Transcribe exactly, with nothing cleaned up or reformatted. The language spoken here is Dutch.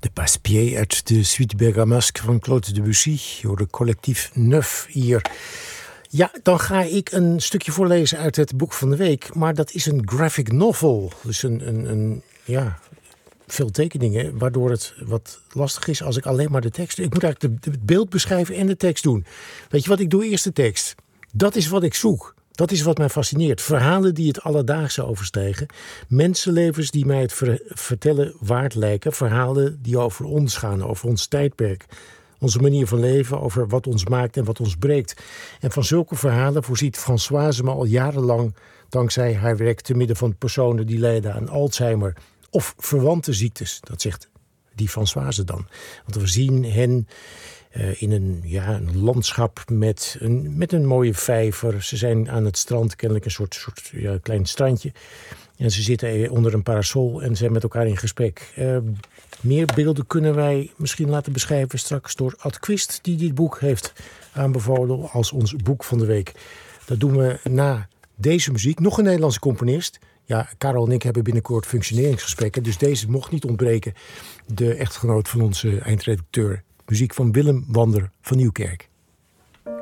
De Passepied uit de Suite Bergamasque van Claude Debussy. Door de collectief Neuf hier. Ja, dan ga ik een stukje voorlezen uit het boek van de week. Maar dat is een graphic novel. Dus een, een, een ja, veel tekeningen. Waardoor het wat lastig is als ik alleen maar de tekst doe. Ik moet eigenlijk het beeld beschrijven en de tekst doen. Weet je wat, ik doe eerst de tekst. Dat is wat ik zoek. Dat is wat mij fascineert. Verhalen die het alledaagse overstijgen. Mensenlevens die mij het ver- vertellen waard lijken. Verhalen die over ons gaan, over ons tijdperk. Onze manier van leven, over wat ons maakt en wat ons breekt. En van zulke verhalen voorziet Françoise me al jarenlang dankzij haar werk te midden van personen die lijden aan Alzheimer of verwante ziektes. Dat zegt die Françoise dan. Want we zien hen uh, in een, ja, een landschap met een, met een mooie vijver. Ze zijn aan het strand, kennelijk een soort, soort ja, klein strandje. En ze zitten onder een parasol en zijn met elkaar in gesprek. Uh, meer beelden kunnen wij misschien laten beschrijven straks door Ad Quist, die dit boek heeft aanbevolen als ons boek van de week. Dat doen we na deze muziek. Nog een Nederlandse componist. Ja, Karel en ik hebben binnenkort functioneringsgesprekken, dus deze mocht niet ontbreken. De echtgenoot van onze eindredacteur. Muziek van Willem Wander van Nieuwkerk.